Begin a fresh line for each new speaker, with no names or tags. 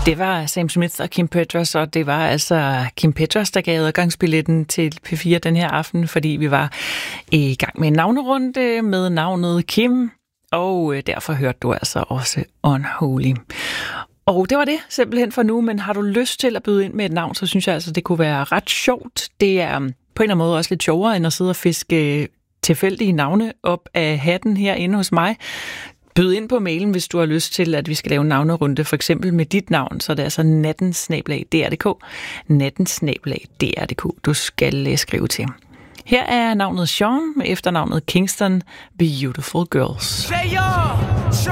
Det var Sam Smith og Kim Petras, og det var altså Kim Petras, der gav adgangsbilletten til P4 den her aften, fordi vi var i gang med en navnerunde med navnet Kim, og derfor hørte du altså også Unholy. Og det var det simpelthen for nu, men har du lyst til at byde ind med et navn, så synes jeg altså, det kunne være ret sjovt. Det er på en eller anden måde også lidt sjovere, end at sidde og fiske tilfældige navne op af hatten herinde hos mig. Byd ind på mailen, hvis du har lyst til, at vi skal lave en navnerunde, for eksempel med dit navn, så det er altså natten@dr.dk. natten@dr.dk. Du skal skrive til. Her er navnet Sean med efternavnet Kingston, Beautiful Girls.